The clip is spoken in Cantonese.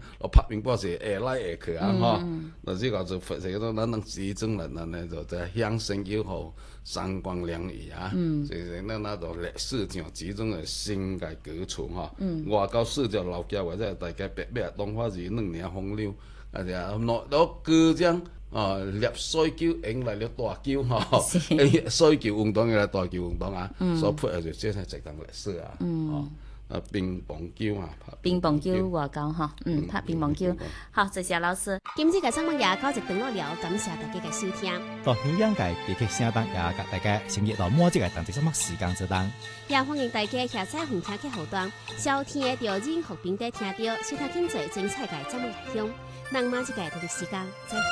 我拍乒乓是下来下去啊吼。那这个就或者说咱能集中人呢，就在乡声友好，三光两仪啊。所以咱那种市场集中的新界歌曲哈。外交四条老街或者大家白白东花是两年风流，啊呀，攞歌将。捏水球引來了大球吼，水球運動嘅大球運動啊，所配合就即係一項歷史啊，乒乓球啊， 乒乓球外交吼，拍乒乓球，好，謝謝老師。 今日嘅節目也到一段落了，感謝大家嘅收聽。 到香港嘅地區聲檔也甲大家成日到每一個當地什麼時間做當， 也歡迎大家下載紅聽嘅後端，收聽嘅着任何平台聽到，其他經濟精彩嘅節目內容。咱馬一個同一時間再會。